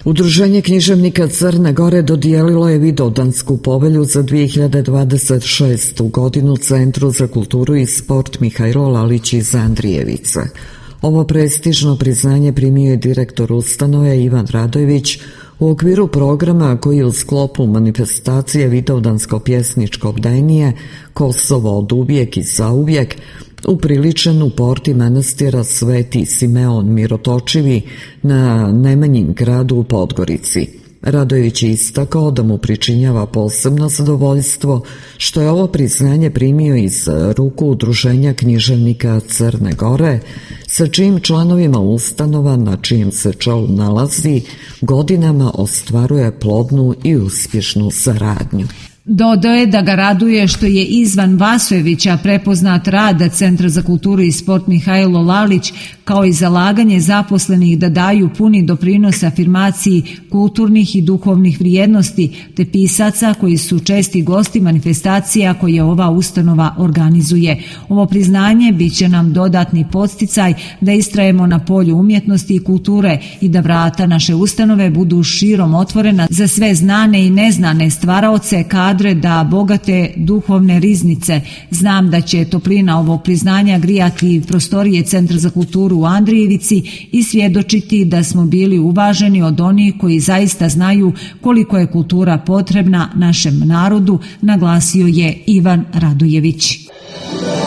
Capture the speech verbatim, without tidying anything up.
Udruženje književnika Crne Gore dodijelilo je Vidovdansku povelju za dvije hiljade dvadeset šestu godinu Centru za kulturu i sport Mihajlo Lalić iz Andrijevice. Ovo prestižno priznanje primio je direktor ustanove Ivan Radojević u okviru programa koji u sklopu manifestacije Vidovdansko pjesničko bdjenje Kosovo od uvijek i zauvijek upriličen u porti manastira Sveti Simeon Mirotočivi na Nemanjin gradu u Podgorici. Radojević je istakao da mu pričinjava posebno zadovoljstvo što je ovo priznanje primio iz ruku Udruženja književnika Crne Gore, sa čijim članovima ustanova na čijem se čelu nalazi godinama ostvaruje plodnu i uspješnu saradnju. Dodao je da ga raduje što je izvan Vasojevića prepoznat rad Centra za kulturu i sport Mihajlo Lalić, kao i zalaganje zaposlenih da daju puni doprinos afirmaciji kulturnih i duhovnih vrijednosti, te pisaca koji su česti gosti manifestacija koje ova ustanova organizuje. Ovo priznanje bit će nam dodatni podsticaj da istrajemo na polju umjetnosti i kulture i da vrata naše ustanove budu širom otvorena za sve znane i neznane stvaraoce, kadre da bogate duhovne riznice. Znam da će toplina ovog priznanja grijati prostorije Centra za kulturu u Andrijevici i svjedočiti da smo bili uvaženi od onih koji zaista znaju koliko je kultura potrebna našem narodu, naglasio je Ivan Radojević.